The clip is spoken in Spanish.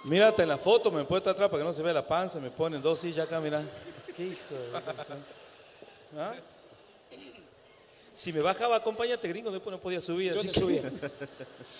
Mírate en la foto, me puedo estar atrás para que no se vea la panza, me ponen 2 sillas acá, mira. Qué hijo de... ¿Ah? Si me bajaba, acompáñate, gringo, después no podía subir. Yo Así te que... subía.